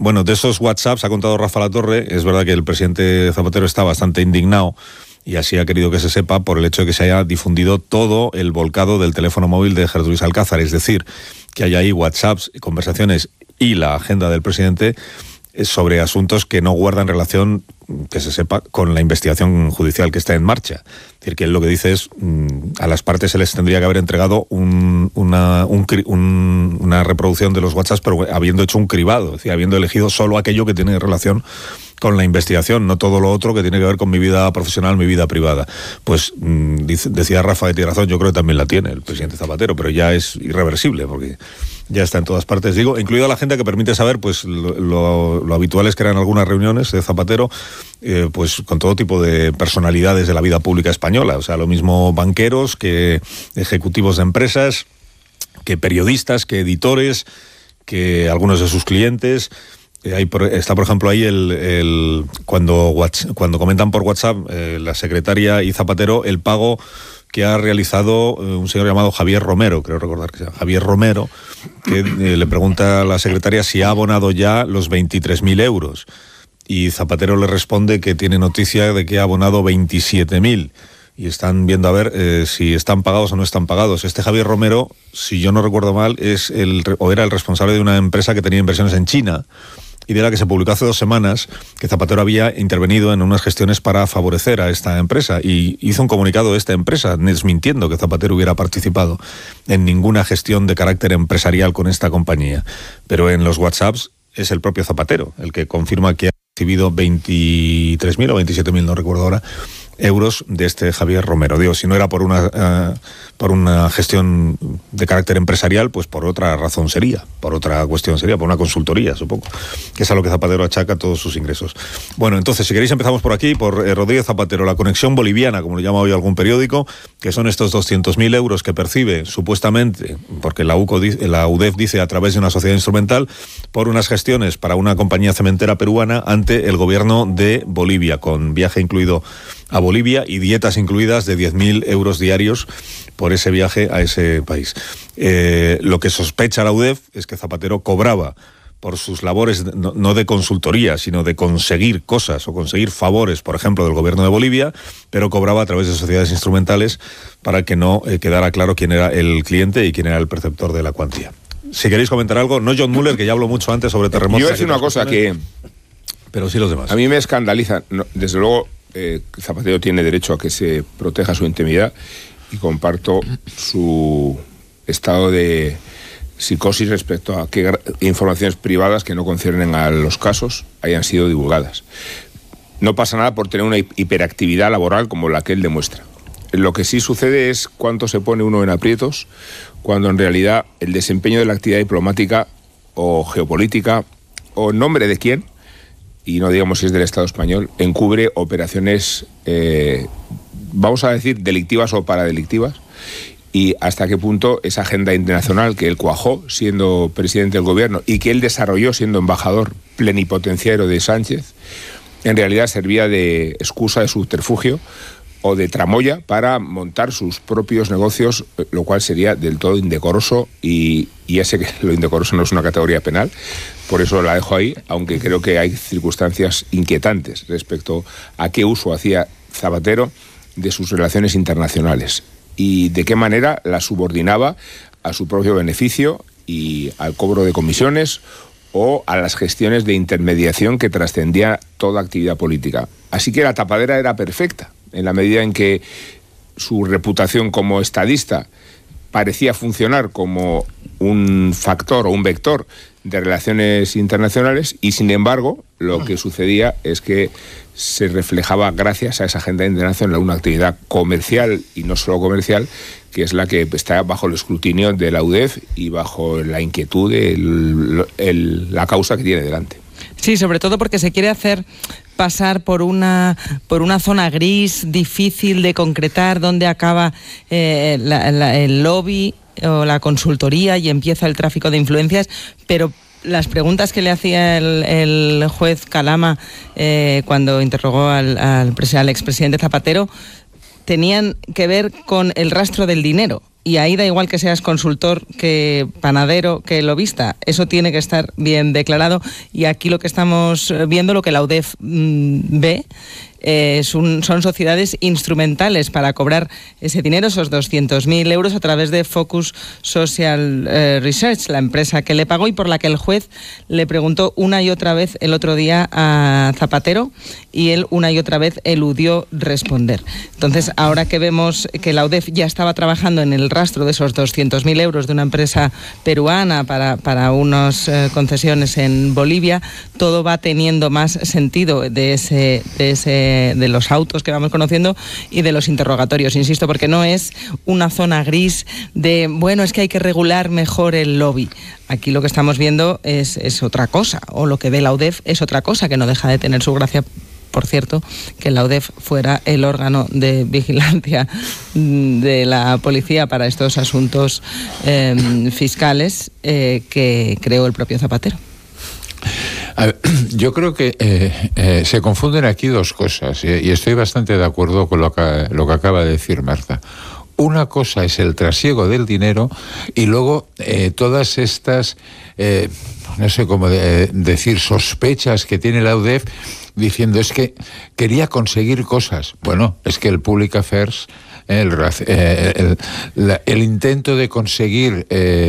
Bueno, de esos WhatsApps ha contado Rafa Latorre. Es verdad que el presidente Zapatero está bastante indignado, y así ha querido que se sepa, por el hecho de que se haya difundido todo el volcado del teléfono móvil de Gertrudis Alcázar. Es decir, que hay ahí WhatsApps, conversaciones y la agenda del presidente sobre asuntos que no guardan relación, que se sepa, con la investigación judicial que está en marcha. Es decir, que él lo que dice es, a las partes se les tendría que haber entregado una reproducción de los WhatsApps, pero habiendo hecho un cribado, es decir, habiendo elegido solo aquello que tiene relación con la investigación, no todo lo otro que tiene que ver con mi vida profesional, mi vida privada. Pues decía Rafa que tiene razón, yo creo que también la tiene el presidente Zapatero, pero ya es irreversible, porque ya está en todas partes, digo, incluida la gente que permite saber pues lo habituales que eran algunas reuniones de Zapatero, pues con todo tipo de personalidades de la vida pública española, o sea, lo mismo banqueros que ejecutivos de empresas, que periodistas, que editores, que algunos de sus clientes. Está, por ejemplo, ahí cuando comentan por WhatsApp la secretaria y Zapatero el pago que ha realizado un señor llamado Javier Romero, creo recordar que se llama Javier Romero, que le pregunta a la secretaria si ha abonado ya los 23.000 euros. Y Zapatero le responde que tiene noticia de que ha abonado 27.000. Y están viendo a ver si están pagados o no están pagados. Este Javier Romero, si yo no recuerdo mal, era el responsable de una empresa que tenía inversiones en China, y de la que se publicó hace 2 semanas que Zapatero había intervenido en unas gestiones para favorecer a esta empresa, y hizo un comunicado de esta empresa desmintiendo que Zapatero hubiera participado en ninguna gestión de carácter empresarial con esta compañía. Pero en los WhatsApps es el propio Zapatero el que confirma que ha recibido 23.000 o 27.000, no recuerdo ahora, euros de este Javier Romero. Digo, si no era por una gestión de carácter empresarial, pues por otra razón sería, por otra cuestión sería, por una consultoría, supongo, que es a lo que Zapatero achaca todos sus ingresos. Bueno, entonces, si queréis empezamos por aquí, por Rodríguez Zapatero, la conexión boliviana, como lo llama hoy algún periódico, que son estos 200.000 euros que percibe, supuestamente, porque la UDEF dice a través de una sociedad instrumental, por unas gestiones para una compañía cementera peruana ante el gobierno de Bolivia, con viaje incluido a Bolivia y dietas incluidas de 10.000 euros diarios por ese viaje a ese país. Lo que sospecha la UDEF es que Zapatero cobraba por sus labores, no de consultoría, sino de conseguir cosas o conseguir favores, por ejemplo, del gobierno de Bolivia, pero cobraba a través de sociedades instrumentales para que no quedara claro quién era el cliente y quién era el perceptor de la cuantía. Si queréis comentar algo, no John Muller, que ya habló mucho antes sobre terremotos. Yo voy a decir una cosa que... Pero sí los demás. A mí me escandaliza, desde luego... Zapatero tiene derecho a que se proteja su intimidad, y comparto su estado de psicosis respecto a que informaciones privadas que no conciernen a los casos hayan sido divulgadas. No pasa nada por tener una hiperactividad laboral como la que él demuestra. Lo que sí sucede es cuánto se pone uno en aprietos cuando en realidad el desempeño de la actividad diplomática o geopolítica, o en nombre de quién, y no digamos si es del Estado español, encubre operaciones, vamos a decir, delictivas o paradelictivas, y hasta qué punto esa agenda internacional que él cuajó siendo presidente del gobierno y que él desarrolló siendo embajador plenipotenciario de Sánchez, en realidad servía de excusa, de subterfugio o de tramoya para montar sus propios negocios, lo cual sería del todo indecoroso, y ya sé que lo indecoroso no es una categoría penal, por eso la dejo ahí, aunque creo que hay circunstancias inquietantes respecto a qué uso hacía Zapatero de sus relaciones internacionales y de qué manera las subordinaba a su propio beneficio y al cobro de comisiones o a las gestiones de intermediación que trascendía toda actividad política. Así que la tapadera era perfecta, en la medida en que su reputación como estadista parecía funcionar como un factor o un vector de relaciones internacionales, y sin embargo lo que sucedía es que se reflejaba, gracias a esa agenda internacional, una actividad comercial y no solo comercial, que es la que está bajo el escrutinio de la UDEF y bajo la inquietud de la causa que tiene delante. Sí, sobre todo porque se quiere hacer pasar por una zona gris, difícil de concretar, donde acaba el lobby o la consultoría y empieza el tráfico de influencias, pero las preguntas que le hacía el juez Calama cuando interrogó al expresidente Zapatero tenían que ver con el rastro del dinero. y ahí da igual que seas consultor, que panadero, que lobista, eso tiene que estar bien declarado, y aquí lo que estamos viendo, lo que la UDEF ve, son sociedades instrumentales para cobrar ese dinero, esos 200.000 euros, a través de Focus Social Research, la empresa que le pagó y por la que el juez le preguntó una y otra vez el otro día a Zapatero, y él una y otra vez eludió responder. Entonces, ahora que vemos que la UDEF ya estaba trabajando en el rastro de esos 200.000 euros de una empresa peruana para unas concesiones en Bolivia, todo va teniendo más sentido de los autos que vamos conociendo y de los interrogatorios, insisto, porque no es una zona gris de, bueno, es que hay que regular mejor el lobby. Aquí lo que estamos viendo es otra cosa, o lo que ve la UDEF es otra cosa, que no deja de tener su gracia. Por cierto, que la UDEF fuera el órgano de vigilancia de la policía para estos asuntos fiscales que creó el propio Zapatero. A ver, yo creo que se confunden aquí dos cosas, y estoy bastante de acuerdo con lo que acaba de decir Marta. Una cosa es el trasiego del dinero, y luego todas estas, no sé cómo decir, sospechas que tiene la UDEF, diciendo es que quería conseguir cosas. Bueno, es que el Public Affairs, el intento de conseguir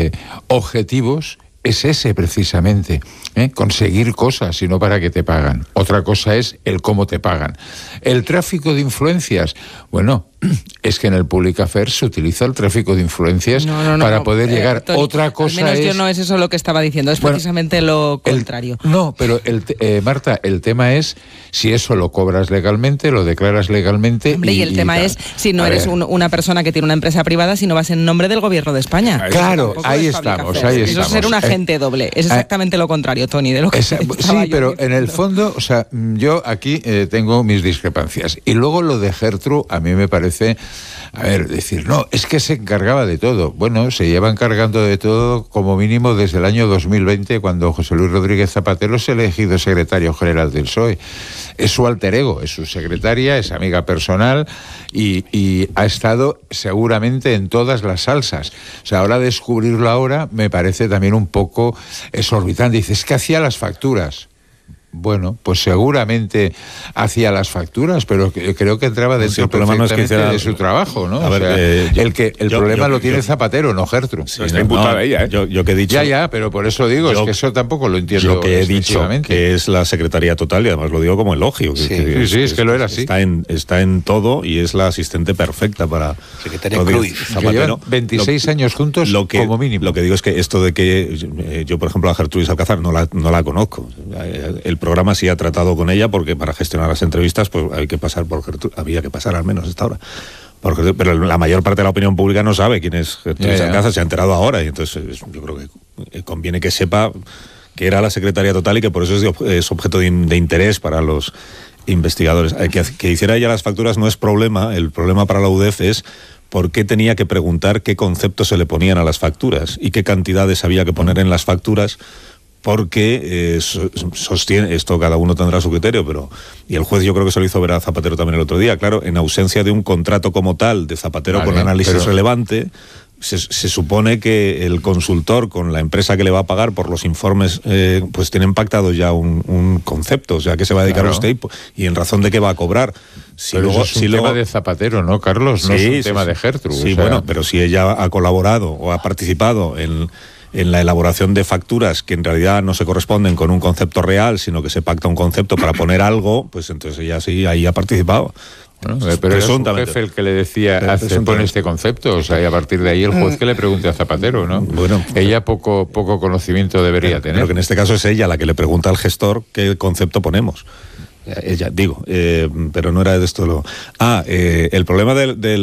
objetivos es ese precisamente, conseguir cosas y no para que te pagan. Otra cosa es el cómo te pagan. El tráfico de influencias, bueno, es que en el Public Affairs se utiliza el tráfico de influencias para poder llegar. Tony, otra cosa al menos es... yo no es eso lo que estaba diciendo, es precisamente lo contrario. Pero Marta, el tema es si eso lo cobras legalmente, lo declaras legalmente. Hombre, y el tema es si no eres una persona que tiene una empresa privada, si no vas en nombre del gobierno de España. Claro, ahí estamos. Eso es ser un agente doble. Es exactamente lo contrario, Tony, de lo que estaba sí, pero en el fondo, o sea, yo aquí tengo mis discrepancias. Y luego lo de Gertrude, a mí me parece, a ver, decir, no, es que se encargaba de todo. Bueno, se lleva encargando de todo como mínimo desde el año 2020, cuando José Luis Rodríguez Zapatero es elegido secretario general del PSOE. Es su alter ego, es su secretaria, es amiga personal y ha estado seguramente en todas las salsas. O sea, ahora descubrirlo ahora me parece también un poco exorbitante. Dices, ¿qué hacía las facturas? Bueno, pues seguramente hacía las facturas, pero creo que entraba dentro perfectamente de su trabajo, ¿no? A ver, el problema lo tiene Zapatero, no Gertrude. Sí, está imputada ella, ¿eh? Yo que he dicho... Ya, pero por eso digo, es que eso tampoco lo entiendo. Lo que he dicho, que es la secretaría total, y además lo digo como elogio. Sí, es que lo era así. Está en todo y es la asistente perfecta para... Secretaria Cruz. Zapatero. 26 años juntos, como mínimo. Lo que digo es que esto de que yo, por ejemplo, a Gertrudis Alcázar no la conozco. El programa sí ha tratado con ella, porque para gestionar las entrevistas pues había que pasar al menos hasta ahora. Pero la mayor parte de la opinión pública no sabe quién es Gertrudis Alcázar, se ha enterado ahora, y entonces yo creo que conviene que sepa que era la secretaria total y que por eso es objeto de interés para los investigadores. Que hiciera ella las facturas no es problema, el problema para la UDEF es por qué tenía que preguntar qué conceptos se le ponían a las facturas y qué cantidades había que poner en las facturas, porque sostiene, esto cada uno tendrá su criterio, y el juez yo creo que se lo hizo ver a Zapatero también el otro día, claro, en ausencia de un contrato como tal de Zapatero con análisis relevante, se supone que el consultor con la empresa que le va a pagar por los informes, pues tienen pactado ya un concepto, o sea, que se va a dedicar a usted y en razón de qué va a cobrar. Pero eso es un tema de Zapatero, ¿no, Carlos? No es un tema de Gertrude. Sí, bueno, pero si ella ha colaborado o ha participado en la elaboración de facturas que en realidad no se corresponden con un concepto real, sino que se pacta un concepto para poner algo, pues entonces ella sí, ahí ha participado. Bueno, pero era su jefe el que le decía, pon este concepto, o sea, y a partir de ahí el juez que le pregunte a Zapatero, ¿no? Bueno, ella poco conocimiento debería tener. Pero que en este caso es ella la que le pregunta al gestor qué concepto ponemos. Ella, digo, pero no era de esto el problema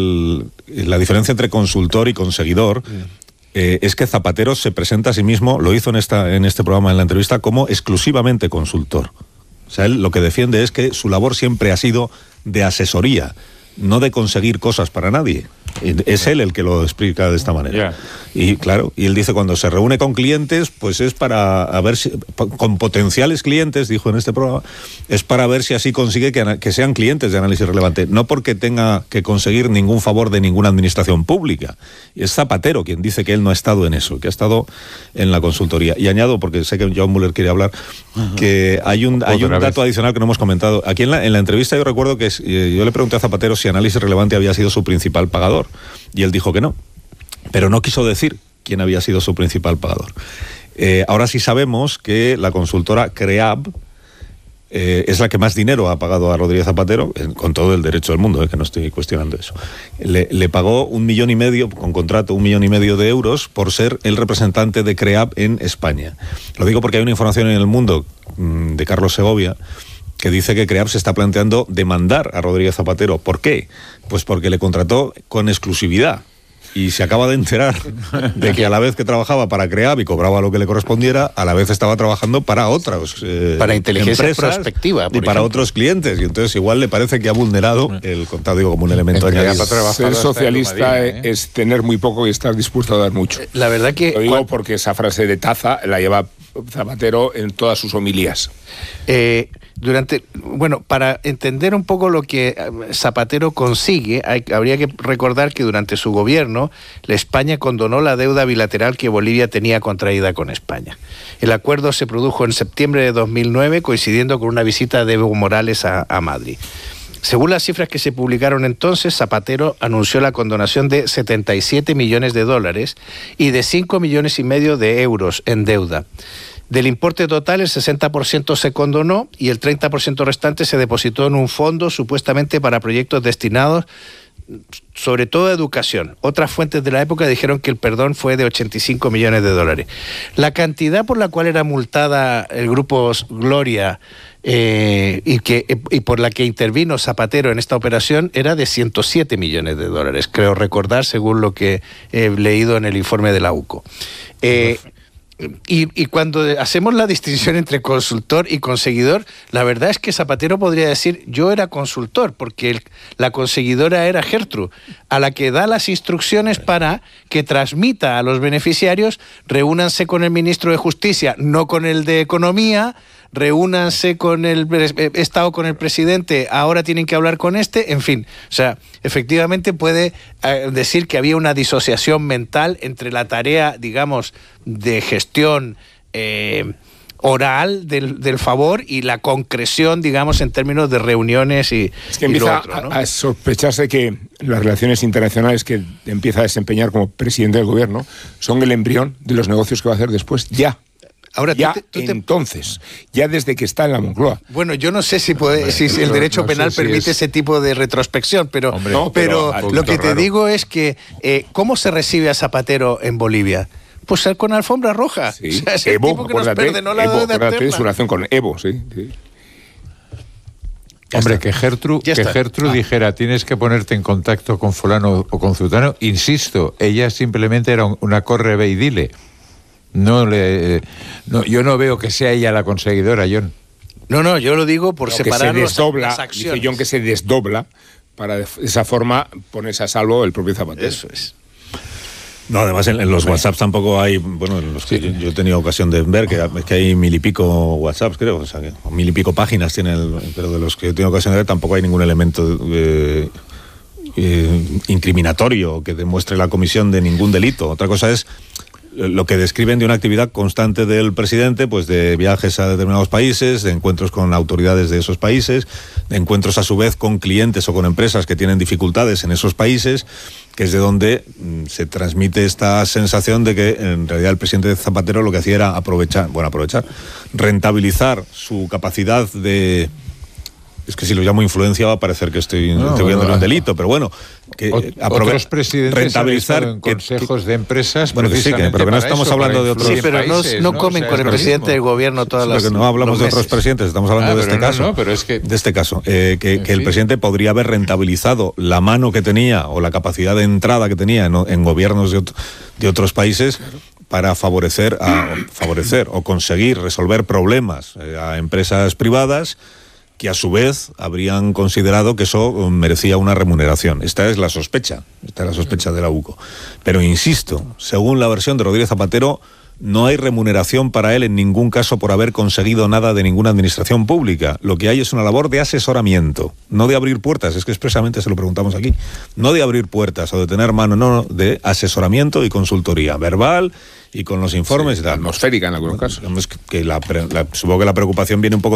la diferencia entre consultor y conseguidor es que Zapatero se presenta a sí mismo, lo hizo en este programa, en la entrevista, como exclusivamente consultor. O sea, él lo que defiende es que su labor siempre ha sido de asesoría, no de conseguir cosas para nadie. Es él el que lo explica de esta manera. Y claro, y él dice, cuando se reúne con clientes, pues es para ver si, con potenciales clientes, dijo en este programa, es para ver si así consigue que sean clientes de análisis relevante, no porque tenga que conseguir ningún favor de ninguna administración pública. Y es Zapatero quien dice que él no ha estado en eso, que ha estado en la consultoría. Y añado, porque sé que John Muller quiere hablar, que hay un dato adicional que no hemos comentado. Aquí en la entrevista yo recuerdo que yo le pregunté a Zapatero si análisis relevante había sido su principal pagador, y él dijo que no, pero no quiso decir quién había sido su principal pagador. Ahora sí sabemos que la consultora CREAB es la que más dinero ha pagado a Rodríguez Zapatero, con todo el derecho del mundo, que no estoy cuestionando eso. Le pagó 1,5 millones, con contrato, 1,5 millones de euros por ser el representante de CREAB en España. Lo digo porque hay una información en El Mundo de Carlos Segovia que dice que CREAB se está planteando demandar a Rodríguez Zapatero. ¿Por qué? Pues porque le contrató con exclusividad. Y se acaba de enterar de que a la vez que trabajaba para CREAB y cobraba lo que le correspondiera, a la vez estaba trabajando para otras para inteligencia prospectiva y para otros clientes. Y entonces igual le parece que ha vulnerado el contrato, digo, como un elemento añadido. Ser socialista es tener muy poco y estar dispuesto a dar mucho. La verdad que... Lo digo porque esa frase de taza la lleva Zapatero en todas sus homilías. Para entender un poco lo que Zapatero consigue, habría que recordar que durante su gobierno, la España condonó la deuda bilateral que Bolivia tenía contraída con España. El acuerdo se produjo en septiembre de 2009, coincidiendo con una visita de Evo Morales a Madrid. Según las cifras que se publicaron entonces, Zapatero anunció la condonación de 77 millones de dólares y de 5,5 millones de euros en deuda. Del importe total, el 60% se condonó y el 30% restante se depositó en un fondo supuestamente para proyectos destinados sobre todo a educación. Otras fuentes de la época dijeron que el perdón fue de 85 millones de dólares. La cantidad por la cual era multada el grupo Gloria y por la que intervino Zapatero en esta operación era de 107 millones de dólares, creo recordar, según lo que he leído en el informe de la UCO. Y cuando hacemos la distinción entre consultor y conseguidor, la verdad es que Zapatero podría decir, yo era consultor, porque la conseguidora era Gertrude, a la que da las instrucciones para que transmita a los beneficiarios: reúnanse con el ministro de Justicia, no con el de Economía, reúnanse con he estado con el presidente, ahora tienen que hablar con este, en fin. O sea, efectivamente puede decir que había una disociación mental entre la tarea, digamos, de gestión oral del favor y la concreción, digamos, en términos de reuniones y es que empieza a sospecharse que las relaciones internacionales que empieza a desempeñar como presidente del gobierno son el embrión de los negocios que va a hacer después, ya. Ahora, entonces, ya desde que está en la Moncloa. Bueno, yo no sé si el derecho penal permite ese tipo de retrospección, pero lo que te digo es que ¿cómo se recibe a Zapatero en Bolivia? Pues con alfombra roja. Sí. O sea, es el tipo que nos perdonó la deuda eterna. Su relación con Evo, sí. Hombre, que Gertrude dijera, tienes que ponerte en contacto con fulano o con zutano, insisto, ella simplemente era una corre, ve y dile. Yo no veo que sea ella la conseguidora, John. No, yo lo digo por separar las acciones. Dice John que se desdobla para de esa forma ponerse a salvo el propio Zapatero. Eso es. No, además en los WhatsApps tampoco hay, bueno, en los que yo he tenido ocasión de ver que hay 1,000 y pico WhatsApps, creo, o sea, que 1,000 y pico páginas pero de los que yo he tenido ocasión de ver tampoco hay ningún elemento incriminatorio que demuestre la comisión de ningún delito. Otra cosa es lo que describen de una actividad constante del presidente, pues de viajes a determinados países, de encuentros con autoridades de esos países, de encuentros a su vez con clientes o con empresas que tienen dificultades en esos países, que es de donde se transmite esta sensación de que en realidad el presidente Zapatero lo que hacía era rentabilizar su capacidad de... Es que si lo llamo influencia va a parecer que estoy atribuyéndole un delito, pero bueno, que otros presidentes rentabilizar en consejos de empresas, bueno, que sí, pero que no estamos hablando de otros países, no comen con el presidente del gobierno todas las... No hablamos de otros presidentes, estamos hablando de este caso. Pero es que... De este caso, que el presidente podría haber rentabilizado la mano que tenía o la capacidad de entrada que tenía en gobiernos de otros países para favorecer o conseguir resolver problemas a empresas privadas que a su vez habrían considerado que eso merecía una remuneración. Esta es la sospecha de la UCO. Pero insisto, según la versión de Rodríguez Zapatero, no hay remuneración para él en ningún caso por haber conseguido nada de ninguna administración pública. Lo que hay es una labor de asesoramiento, no de abrir puertas, es que expresamente se lo preguntamos aquí, no de abrir puertas o de tener mano, no, de asesoramiento y consultoría verbal y con los informes y tal. Atmosférica en algunos casos. Que supongo que la preocupación viene un poco